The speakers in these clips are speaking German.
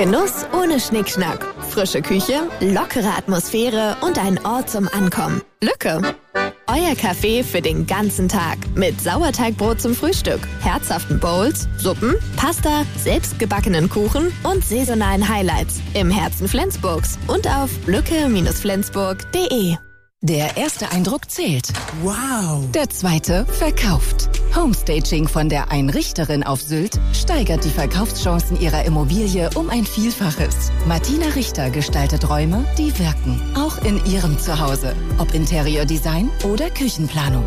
Genuss ohne Schnickschnack. Frische Küche, lockere Atmosphäre und ein Ort zum Ankommen. Lücke. Euer Café für den ganzen Tag. Mit Sauerteigbrot zum Frühstück, herzhaften Bowls, Suppen, Pasta, selbstgebackenen Kuchen und saisonalen Highlights. Im Herzen Flensburgs und auf lücke-flensburg.de. Der erste Eindruck zählt. Wow! Der zweite verkauft. Homestaging von der Einrichterin auf Sylt steigert die Verkaufschancen ihrer Immobilie um ein Vielfaches. Martina Richter gestaltet Räume, die wirken. Auch in ihrem Zuhause. Ob Interiordesign oder Küchenplanung.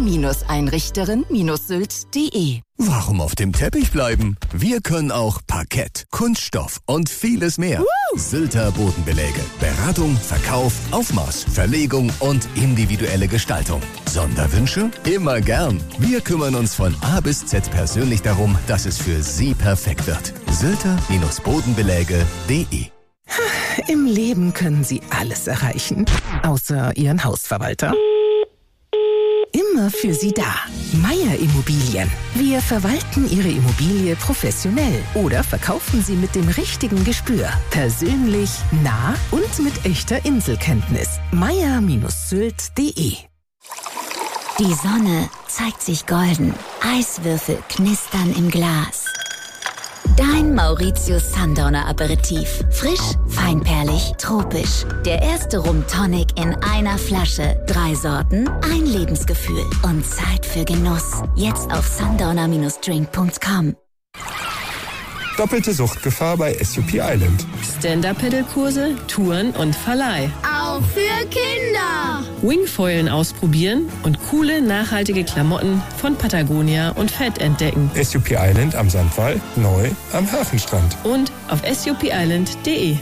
Die-Einrichterin-sylt.de. Warum auf dem Teppich bleiben? Wir können auch Parkett, Kunststoff und vieles mehr. Sylter Bodenbeläge. Beratung, Verkauf, Aufmaß, Verlegung und individuelle Gestaltung. Sonderwünsche? Immer gern. Wir kümmern uns von A bis Z persönlich darum, dass es für Sie perfekt wird. Sylter-Bodenbeläge.de. Im Leben können Sie alles erreichen, außer Ihren Hausverwalter. Immer für Sie da. Meier Immobilien. Wir verwalten Ihre Immobilie professionell oder verkaufen Sie mit dem richtigen Gespür. Persönlich, nah und mit echter Inselkenntnis. meier-sylt.de. Die Sonne zeigt sich golden. Eiswürfel knistern im Glas. Dein Mauritius Sundowner Aperitif. Frisch, feinperlig, tropisch. Der erste Rum Tonic in einer Flasche. 3 Sorten, ein Lebensgefühl und Zeit für Genuss. Jetzt auf sundowner-drink.com. Doppelte Suchtgefahr bei SUP Island. Stand-Up-Pedal-Kurse, Touren und Verleih. Auch für Kinder. Wingfoilen ausprobieren und coole, nachhaltige Klamotten von Patagonia und Fett entdecken. SUP Island am Sandwall, neu am Hafenstrand. Und auf supisland.de.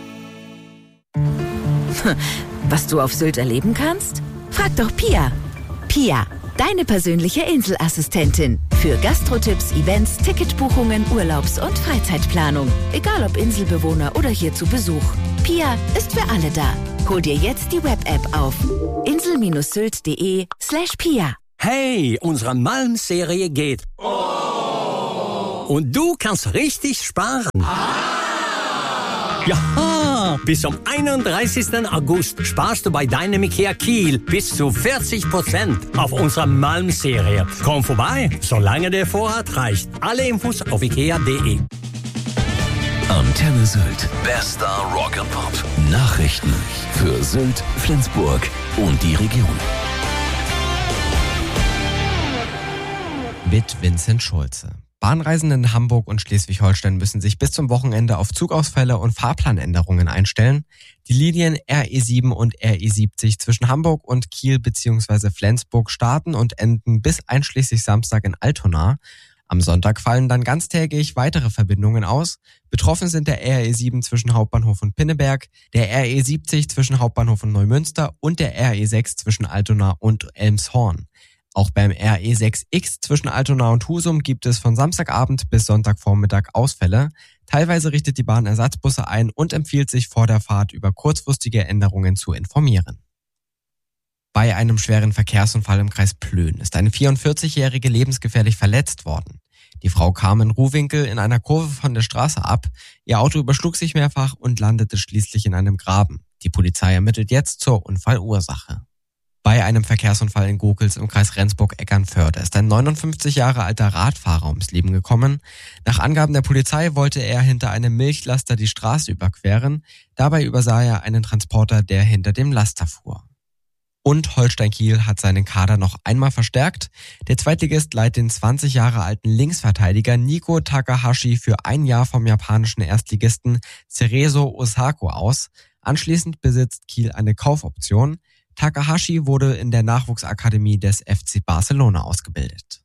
Was du auf Sylt erleben kannst? Frag doch Pia. Pia, deine persönliche Inselassistentin. Für Gastrotipps, Events, Ticketbuchungen, Urlaubs- und Freizeitplanung. Egal ob Inselbewohner oder hier zu Besuch. Pia ist für alle da. Hol dir jetzt die Web-App auf insel-sylt.de/Pia. Hey, unsere Malm-Serie geht. Oh. Und du kannst richtig sparen. Ja, bis zum 31. August sparst du bei deinem IKEA Kiel bis zu 40% auf unserer Malm-Serie. Komm vorbei, solange der Vorrat reicht. Alle Infos auf ikea.de. Antenne Sylt. Bester Rock and Pop. Nachrichten für Sylt, Flensburg und die Region. Mit Vincent Schulze. Bahnreisende in Hamburg und Schleswig-Holstein müssen sich bis zum Wochenende auf Zugausfälle und Fahrplanänderungen einstellen. Die Linien RE7 und RE70 zwischen Hamburg und Kiel bzw. Flensburg starten und enden bis einschließlich Samstag in Altona. Am Sonntag fallen dann ganztägig weitere Verbindungen aus. Betroffen sind der RE7 zwischen Hauptbahnhof und Pinneberg, der RE70 zwischen Hauptbahnhof und Neumünster und der RE6 zwischen Altona und Elmshorn. Auch beim RE6X zwischen Altona und Husum gibt es von Samstagabend bis Sonntagvormittag Ausfälle. Teilweise richtet die Bahn Ersatzbusse ein und empfiehlt sich vor der Fahrt über kurzfristige Änderungen zu informieren. Bei einem schweren Verkehrsunfall im Kreis Plön ist eine 44-Jährige lebensgefährlich verletzt worden. Die Frau kam in Ruhwinkel in einer Kurve von der Straße ab. Ihr Auto überschlug sich mehrfach und landete schließlich in einem Graben. Die Polizei ermittelt jetzt zur Unfallursache. Bei einem Verkehrsunfall in Gokels im Kreis Rendsburg-Eckernförde ist ein 59 Jahre alter Radfahrer ums Leben gekommen. Nach Angaben der Polizei wollte er hinter einem Milchlaster die Straße überqueren. Dabei übersah er einen Transporter, der hinter dem Laster fuhr. Und Holstein Kiel hat seinen Kader noch einmal verstärkt. Der Zweitligist leiht den 20 Jahre alten Linksverteidiger Nico Takahashi für ein Jahr vom japanischen Erstligisten Cerezo Osaka aus. Anschließend besitzt Kiel eine Kaufoption. Takahashi wurde in der Nachwuchsakademie des FC Barcelona ausgebildet.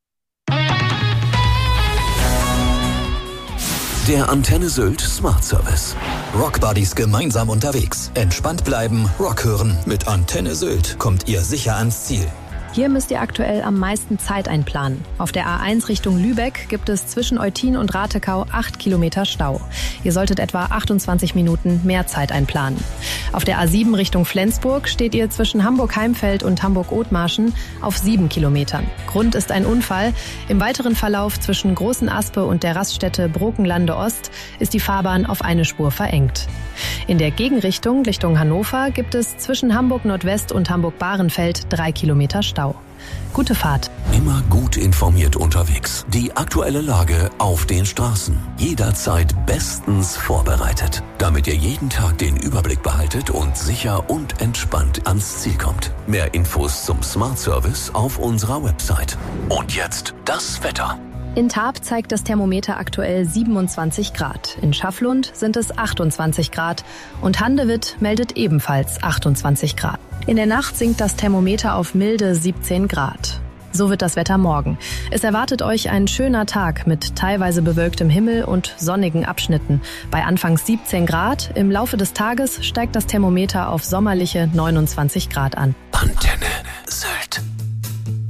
Der Antenne Sylt Smart Service. Rockbuddies gemeinsam unterwegs. Entspannt bleiben, Rock hören. Mit Antenne Sylt kommt ihr sicher ans Ziel. Hier müsst ihr aktuell am meisten Zeit einplanen. Auf der A1 Richtung Lübeck gibt es zwischen Eutin und Ratekau 8 Kilometer Stau. Ihr solltet etwa 28 Minuten mehr Zeit einplanen. Auf der A7 Richtung Flensburg steht ihr zwischen Hamburg-Heimfeld und Hamburg-Othmarschen auf 7 Kilometern. Grund ist ein Unfall. Im weiteren Verlauf zwischen Großen Aspe und der Raststätte Brokenlande Ost ist die Fahrbahn auf eine Spur verengt. In der Gegenrichtung Richtung Hannover gibt es zwischen Hamburg-Nordwest und Hamburg-Bahrenfeld 3 Kilometer Stau. Gute Fahrt. Immer gut informiert unterwegs. Die aktuelle Lage auf den Straßen. Jederzeit bestens vorbereitet. Damit ihr jeden Tag den Überblick behaltet und sicher und entspannt ans Ziel kommt. Mehr Infos zum Smart Service auf unserer Website. Und jetzt das Wetter. In Tarp zeigt das Thermometer aktuell 27 Grad. In Schafflund sind es 28 Grad und Handewitt meldet ebenfalls 28 Grad. In der Nacht sinkt das Thermometer auf milde 17 Grad. So wird das Wetter morgen. Es erwartet euch ein schöner Tag mit teilweise bewölktem Himmel und sonnigen Abschnitten. Bei anfangs 17 Grad, im Laufe des Tages steigt das Thermometer auf sommerliche 29 Grad an. Antenne.